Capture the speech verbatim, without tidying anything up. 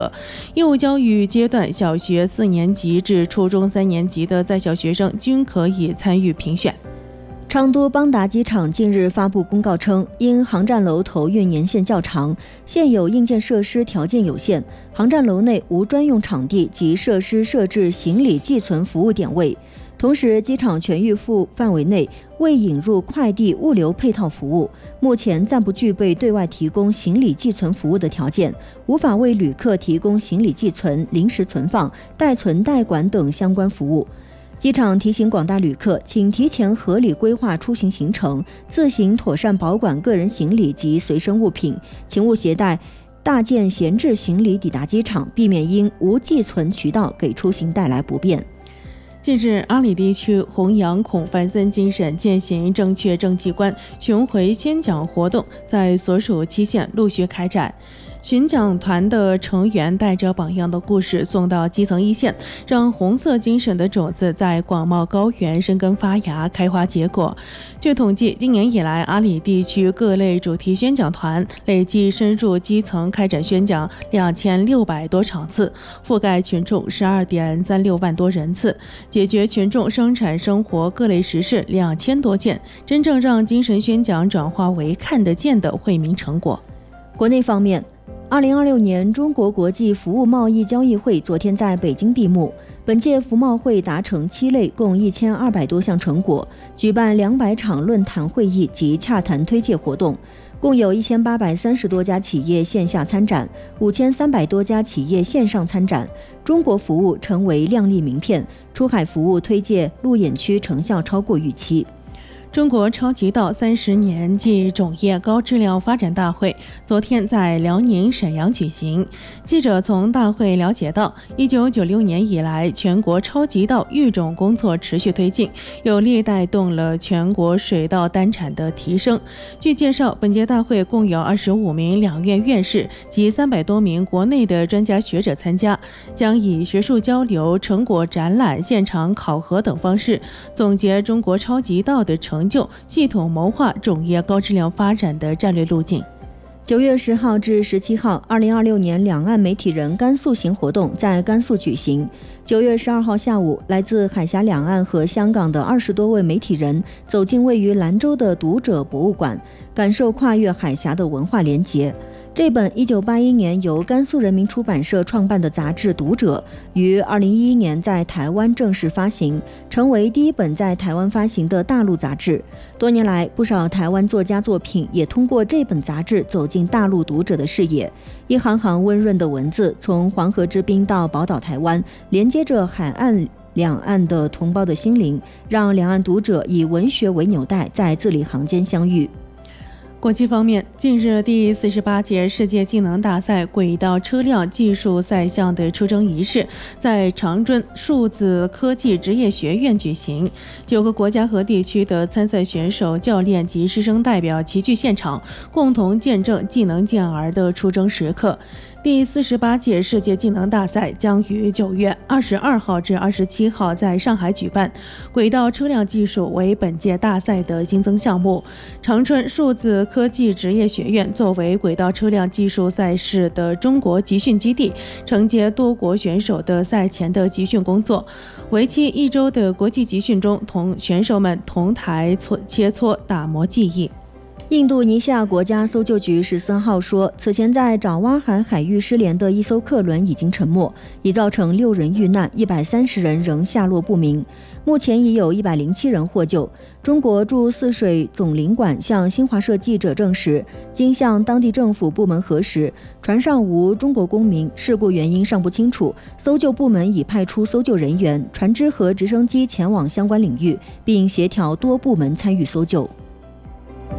义务教育阶段小学四年级至初中三年级的在校学生均可以参与评选。 成都邦达机场近日发布公告称，因航站楼投运年限较长，现有硬件设施条件有限，航站楼内无专用场地及设施设置行李寄存服务点位。同时，机场全域范范围内未引入快递物流配套服务，目前暂不具备对外提供行李寄存服务的条件，无法为旅客提供行李寄存、临时存放、代存代管等相关服务。机场提醒广大旅客，请提前合理规划出行行程，自行妥善保管个人行李及随身物品，请勿携带大件闲置行李抵达机场，避免因无寄存渠道给出行带来不便。 近日，阿里地区弘扬孔繁森精神、践行正确政绩观巡回宣讲活动在所属期县陆续开展。巡讲团的成员带着榜样的故事送到基层一线，让红色精神的种子在广袤高原生根发芽、开花结果。据统计，今年以来，阿里地区各类主题宣讲团累计深入基层开展宣讲两千六百多场次，覆盖群众十二点三六万多人次，解决群众生产生活各类实事两千多件，真正让精神宣讲转化为看得见的惠民成果。 国内方面，二零二六年中国国际服务贸易交易会昨天在北京闭幕。本届服贸会达成七类共一千二百多项成果，举办两百场论坛会议及洽谈推介活动，共有一千八百三十多家企业线下参展，五千三百多家企业线上参展。中国服务成为亮丽名片，出海服务推介路演区成效超过预期。 中国超级道三十年暨种业高质量发展大会昨天在辽宁沈阳举行。记者从大会了解到，一九九六年以来，全国超级道育种工作持续推进，有力带动了全国水稻单产的提升。据介绍，本届大会共有二十五名两院院士及三百多名国内的专家学者参加，将以学术交流、成果展览、现场考核等方式，总结中国超级道的成就，系统谋划种业高质量发展的战略路径。 九月十号至十七号，二零二六年两岸媒体人甘肃行活动在甘肃举行。九月十二号下午，来自海峡两岸和香港的二十多位媒体人走进位于兰州的读者博物馆，感受跨越海峡的文化连结。这本一九八一年由甘肃人民出版社创办的杂志《读者》于二零一一年在台湾正式发行，成为第一本在台湾发行的大陆杂志。多年来，不少台湾作家作品也通过这本杂志走进大陆读者的视野。一行行温润的文字，从黄河之滨到宝岛台湾，连接着海岸两岸的同胞的心灵，让两岸读者以文学为纽带，在字里行间相遇。 国际方面，近日第四十八届世界技能大赛轨道车辆技术赛项的出征仪式在长春数字科技职业学院举行，九个国家和地区的参赛选手、教练及师生代表齐聚现场，共同见证技能健儿的出征时刻。第四十八届世界技能大赛将于九月二十二号至二十七号在上海举办，轨道车辆技术为本届大赛的新增项目。长春数字科技职业学院作为轨道车辆技术赛事的中国集训基地，承接多国选手的赛前的集训工作。为期一周的国际集训中，同选手们同台切磋，打磨技艺。 印度尼西亚国家搜救局十四号说，此前在爪哇海海域失联的一艘客轮已经沉没，已造成六人遇难，一百三十人仍下落不明。目前已有一百零七人获救。中国驻泗水总领馆向新华社记者证实，经向当地政府部门核实，船上无中国公民，事故原因尚不清楚。搜救部门已派出搜救人员、船只和直升机前往相关领域，并协调多部门参与搜救。